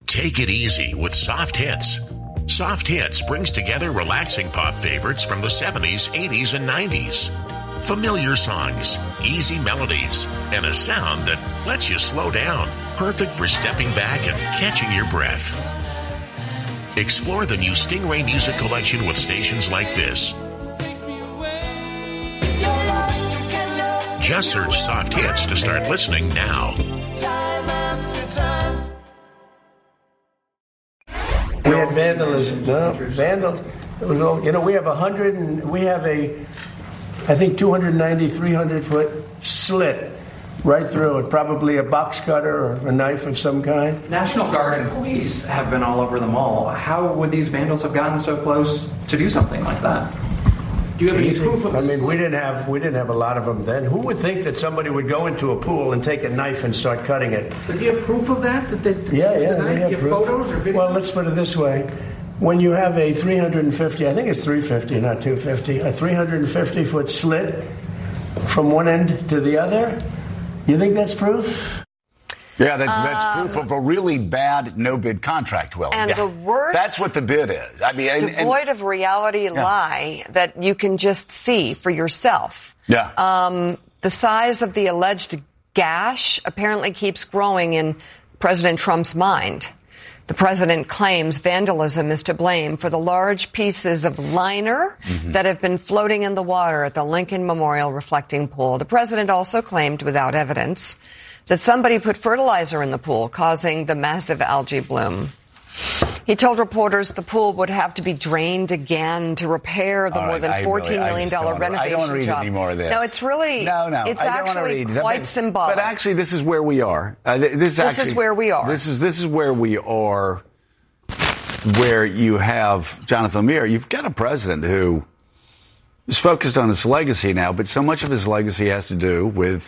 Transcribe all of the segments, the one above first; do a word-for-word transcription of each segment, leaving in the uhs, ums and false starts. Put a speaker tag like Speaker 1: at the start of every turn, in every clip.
Speaker 1: Take it easy with Soft Hits. Soft Hits brings together relaxing pop favorites from the seventies, eighties, and nineties. Familiar songs, easy melodies, and a sound that lets you slow down. Perfect for stepping back and catching your breath. Explore the new Stingray Music Collection with stations like this. Just search Soft Hits to start listening now.
Speaker 2: We had vandalism. No, vandals. You know, we have a hundred and we have a, I think, two ninety, three hundred foot slit right through it. Probably a box cutter or a knife of some kind.
Speaker 3: National Guard and police have been all over the mall. How would these vandals have gotten so close to do something like that? Do you have any proof of
Speaker 2: I
Speaker 3: this?
Speaker 2: mean, we didn't have we didn't have a lot of them then. Who would think that somebody would go into a pool and take a knife and start cutting it?
Speaker 4: But do you have proof of that? that, that
Speaker 2: Yeah, yeah, they have
Speaker 4: you have
Speaker 2: proof.
Speaker 4: photos or videos?
Speaker 2: Well, let's put it this way. When you have a three hundred fifty, I think it's three fifty, not two fifty, a three hundred fifty foot slit from one end to the other, you think that's proof?
Speaker 5: Yeah, that's, that's
Speaker 6: Um,
Speaker 5: proof of a really bad no-bid contract, Will.
Speaker 6: And
Speaker 5: yeah.
Speaker 6: the worst,
Speaker 5: That's what the bid is. I mean, and,
Speaker 6: devoid
Speaker 5: and,
Speaker 6: of reality
Speaker 5: yeah.
Speaker 6: lie that you can just see for yourself.
Speaker 5: Yeah.
Speaker 6: Um, the size of the alleged gash apparently keeps growing in President Trump's mind. The president claims vandalism is to blame for the large pieces of liner mm-hmm. that have been floating in the water at the Lincoln Memorial Reflecting Pool. The president also claimed, without evidence, that somebody put fertilizer in the pool, causing the massive algae bloom. He told reporters the pool would have to be drained again to repair the
Speaker 5: All
Speaker 6: more
Speaker 5: right,
Speaker 6: than
Speaker 5: I
Speaker 6: fourteen
Speaker 5: really,
Speaker 6: million dollars
Speaker 5: I
Speaker 6: renovation
Speaker 5: don't want to read
Speaker 6: job.
Speaker 5: any more of this.
Speaker 6: No, it's really,
Speaker 5: no, no,
Speaker 6: it's
Speaker 5: I don't
Speaker 6: actually
Speaker 5: read.
Speaker 6: quite
Speaker 5: but,
Speaker 6: symbolic.
Speaker 5: But actually, this is where we are. Uh, this
Speaker 6: this
Speaker 5: actually,
Speaker 6: is where we are.
Speaker 5: This is this is where we are. Where you have Jonathan Mir, you've got a president who is focused on his legacy now, but so much of his legacy has to do with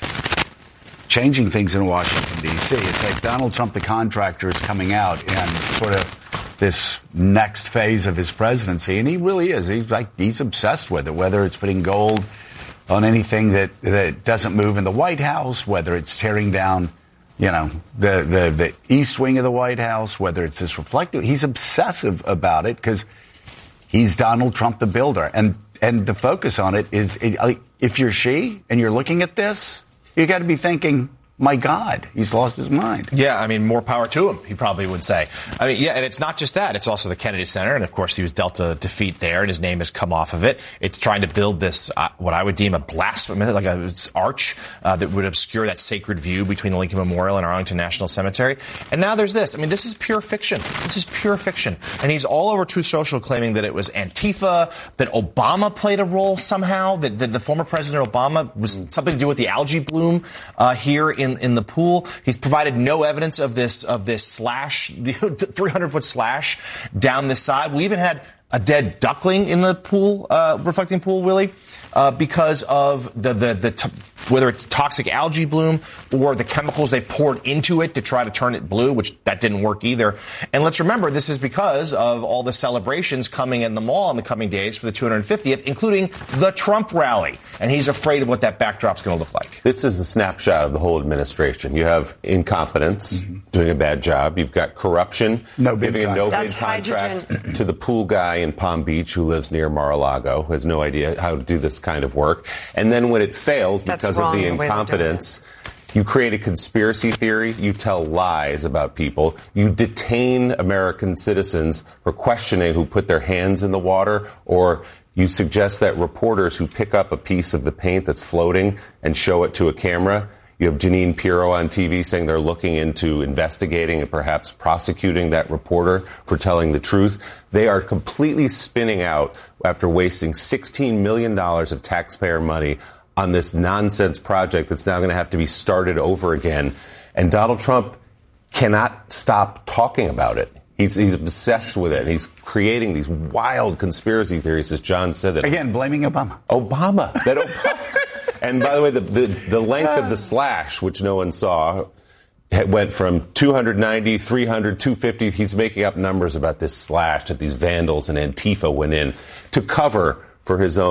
Speaker 5: changing things in Washington, D C. It's like Donald Trump, the contractor, is coming out in sort of this next phase of his presidency, and he really is. He's like he's obsessed with it, whether it's putting gold on anything that, that doesn't move in the White House, whether it's tearing down, you know, the, the, the east wing of the White House, whether it's this reflective. He's obsessive about it because he's Donald Trump, the builder. And, and the focus on it is, if you're she and you're looking at this, you got to be thinking, my God, he's lost his mind.
Speaker 7: Yeah, I mean, more power to him, he probably would say. I mean, yeah, and it's not just that. It's also the Kennedy Center, and of course he was dealt a defeat there, and his name has come off of it. It's trying to build this, uh, what I would deem a blasphemy, like a arch uh, that would obscure that sacred view between the Lincoln Memorial and Arlington National Cemetery. And now there's this. I mean, this is pure fiction. This is pure fiction. And he's all over Truth Social claiming that it was Antifa, that Obama played a role somehow, that, that the former President Obama was something to do with the algae bloom uh, here in in the pool. He's provided no evidence of this of this slash, three hundred foot slash down this side. We even had a dead duckling in the pool, uh, reflecting pool, Willie, uh, because of the the the t- whether it's toxic algae bloom or the chemicals they poured into it to try to turn it blue, which that didn't work either. And let's remember, this is because of all the celebrations coming in the mall in the coming days for the two hundred fiftieth, including the Trump rally. And he's afraid of what that backdrop's going to look like.
Speaker 8: This is a snapshot of the whole administration. You have incompetence, mm-hmm. doing a bad job. You've got corruption,
Speaker 5: no
Speaker 8: giving a no-bid contract
Speaker 6: hydrogen.
Speaker 8: to the pool guy in Palm Beach who lives near Mar-a-Lago, who has no idea how to do this kind of work. And then when it fails
Speaker 6: That's
Speaker 8: because of the
Speaker 6: the
Speaker 8: incompetence, you create a conspiracy theory, you tell lies about people, you detain American citizens for questioning who put their hands in the water, or you suggest that reporters who pick up a piece of the paint that's floating and show it to a camera. You have Jeanine Pirro on T V saying they're looking into investigating and perhaps prosecuting that reporter for telling the truth. They are completely spinning out after wasting sixteen million dollars of taxpayer money on this nonsense project that's now going to have to be started over again. And Donald Trump cannot stop talking about it. He's, he's obsessed with it. He's creating these wild conspiracy theories, as John said. That
Speaker 5: Again, blaming Obama.
Speaker 8: Obama. That Obama. And by the way, the, the, the length of the slash, which no one saw, went from two ninety, three hundred, two fifty. He's making up numbers about this slash that these vandals and Antifa went in to cover for his own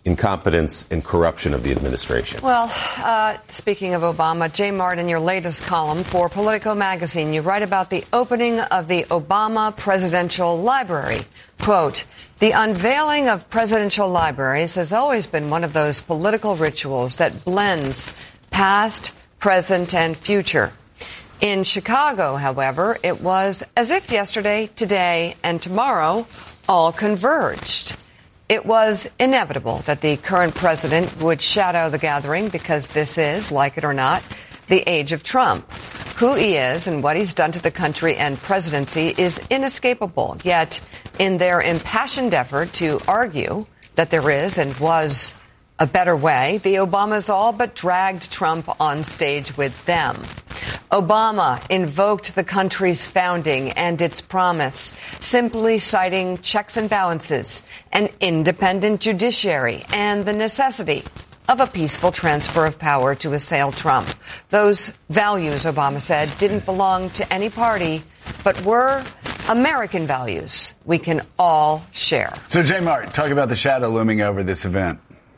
Speaker 8: incompetence and corruption of the administration.
Speaker 6: Well, uh, speaking of Obama, Jay Martin, your latest column for Politico magazine, you write about the opening of the Obama Presidential Library. Quote, the unveiling of presidential libraries has always been one of those political rituals that blends past, present, and future. In Chicago, however, it was as if yesterday, today, and tomorrow all converged. It was inevitable that the current president would shadow the gathering because this is, like it or not, the age of Trump. Who he is and what he's done to the country and presidency is inescapable. Yet, in their impassioned effort to argue that there is and was a better way, the Obamas all but dragged Trump on stage with them. Obama invoked the country's founding and its promise, simply citing checks and balances, an independent judiciary, and the necessity of a peaceful transfer of power to assail Trump. Those values, Obama said, didn't belong to any party, but were American values we can all share.
Speaker 5: So, Jay Martin, talk about the shadow looming over this event.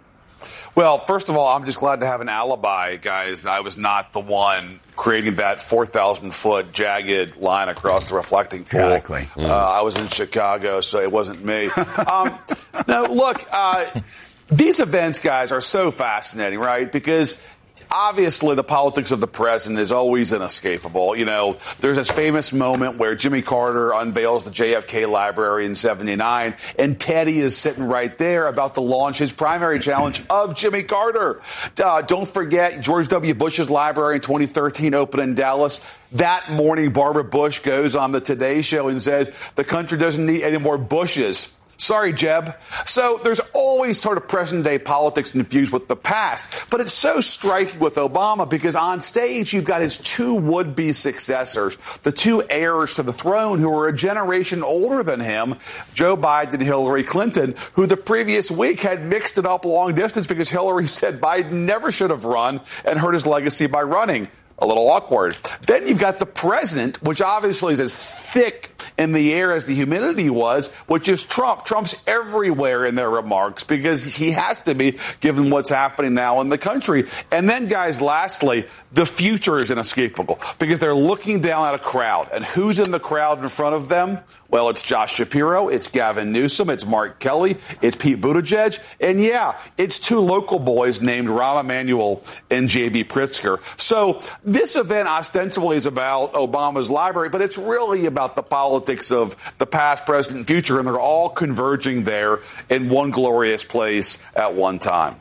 Speaker 9: Well, first of all, I'm just glad to have an alibi, guys, that I was not the one creating that four thousand foot jagged line across the reflecting pool.
Speaker 5: Exactly.
Speaker 9: Mm. Uh, I was in Chicago, so it wasn't me. um, no, look, uh, these events, guys, are so fascinating, right? Because obviously the politics of the president is always inescapable. You know, there's this famous moment where Jimmy Carter unveils the J F K Library in seventy-nine, and Teddy is sitting right there about to launch his primary challenge of Jimmy Carter. Uh, don't forget George W. Bush's library in twenty thirteen opened in Dallas. That morning, Barbara Bush goes on the Today Show and says the country doesn't need any more Bushes. Sorry, Jeb. So there's always sort of present-day politics infused with the past. But it's so striking with Obama because on stage you've got his two would-be successors, the two heirs to the throne who are a generation older than him, Joe Biden and Hillary Clinton, who the previous week had mixed it up long distance because Hillary said Biden never should have run and hurt his legacy by running. A little awkward. Then you've got the president, which obviously is as thick in the air as the humidity was, which is Trump. Trump's everywhere in their remarks because he has to be, given what's happening now in the country. And then, guys, lastly, the future is inescapable because they're looking down at a crowd. And who's in the crowd in front of them? Well, it's Josh Shapiro, it's Gavin Newsom, it's Mark Kelly, it's Pete Buttigieg, and yeah, it's two local boys named Rahm Emanuel and J B. Pritzker. So this event ostensibly is about Obama's library, but it's really about the politics of the past, present, and future, and they're all converging there in one glorious place at one time.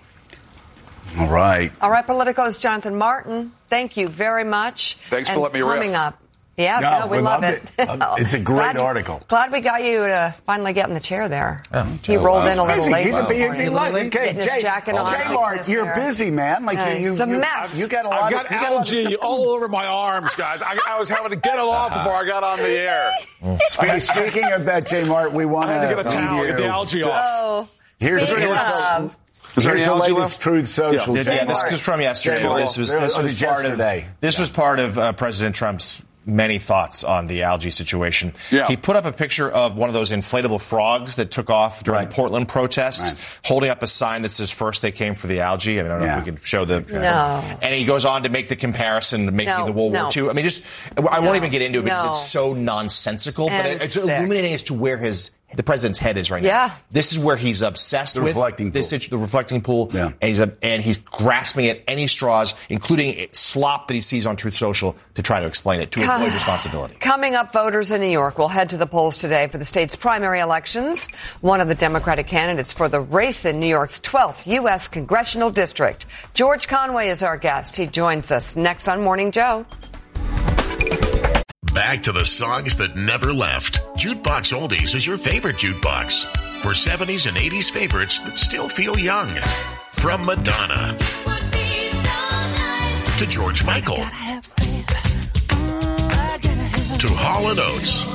Speaker 5: All right.
Speaker 6: All right, Politico's Jonathan Martin. Thank you very much.
Speaker 9: Thanks
Speaker 6: and
Speaker 9: for letting me riff.
Speaker 6: Coming up. Yeah,
Speaker 5: no,
Speaker 6: no, we,
Speaker 5: we
Speaker 6: love
Speaker 5: loved
Speaker 6: it.
Speaker 5: it. It's a great
Speaker 6: glad,
Speaker 5: article.
Speaker 6: Glad we got you to finally get in the chair there.
Speaker 7: Yeah,
Speaker 6: he rolled in a little
Speaker 5: busy.
Speaker 6: late.
Speaker 5: He's a
Speaker 6: this
Speaker 5: B
Speaker 6: morning.
Speaker 5: N T legend. Okay,
Speaker 6: Getting his
Speaker 5: Jay,
Speaker 6: jacket on.
Speaker 5: Jay Mark, you're
Speaker 6: there.
Speaker 5: busy, man. Like
Speaker 6: Uh,
Speaker 5: you,
Speaker 6: it's a
Speaker 5: you,
Speaker 6: mess.
Speaker 5: You got a lot.
Speaker 9: I've got
Speaker 5: of, you got
Speaker 9: algae all over my arms, guys. I, I was having to get it off before I got on the air.
Speaker 5: Speaking, speaking of that, Jay Mark, we want
Speaker 9: I
Speaker 5: to
Speaker 9: had to get a towel, get the algae off.
Speaker 6: Oh,
Speaker 5: Here's,
Speaker 6: speaking
Speaker 5: here's,
Speaker 6: of,
Speaker 9: Is there
Speaker 5: here's
Speaker 9: any
Speaker 5: the
Speaker 9: algae
Speaker 5: latest
Speaker 9: left?
Speaker 5: Truth Social.
Speaker 7: Yeah,
Speaker 5: Jay
Speaker 7: yeah, this
Speaker 5: Mark.
Speaker 7: was from yesterday.
Speaker 5: Jay Mark.
Speaker 7: This was,
Speaker 5: Or
Speaker 7: this was
Speaker 5: was
Speaker 7: part
Speaker 5: yesterday.
Speaker 7: of this was part of uh, President Trump's many thoughts on the algae situation.
Speaker 9: Yeah.
Speaker 7: He put up a picture of one of those inflatable frogs that took off during
Speaker 5: Right.
Speaker 7: the Portland protests,
Speaker 5: Right.
Speaker 7: holding up a sign that says first they came for the algae. I, mean, I don't know
Speaker 5: Yeah.
Speaker 7: if we could show the...
Speaker 6: No.
Speaker 7: And he goes on to make the comparison to making
Speaker 6: No,
Speaker 7: the World
Speaker 6: no.
Speaker 7: War Two. I mean, just... I won't
Speaker 6: No,
Speaker 7: even get into it because
Speaker 6: no.
Speaker 7: it's so nonsensical, but
Speaker 6: And
Speaker 7: it's
Speaker 6: sick.
Speaker 7: illuminating as to where his... the president's head is right
Speaker 6: Yeah.
Speaker 7: now. This is where he's obsessed
Speaker 5: The
Speaker 7: with
Speaker 5: reflecting
Speaker 7: this
Speaker 5: pool.
Speaker 7: situ- the reflecting pool,
Speaker 5: Yeah.
Speaker 7: and he's and he's grasping at any straws, including slop that he sees on Truth Social, to try to explain it to avoid responsibility.
Speaker 6: Coming up, voters in New York will head to the polls today for the state's primary elections. One of the Democratic candidates for the race in New York's twelfth U S congressional district. George Conway is our guest. He joins us next on Morning Joe.
Speaker 1: Back to the songs that never left. Jukebox Oldies is your favorite jukebox. For seventies and eighties favorites that still feel young. From Madonna to George Michael to Hall and Oates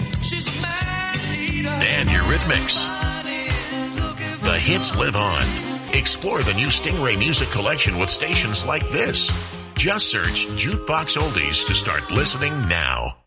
Speaker 1: and Eurythmics. The hits live on. Explore the new Stingray music collection with stations like this. Just search Jukebox Oldies to start listening now.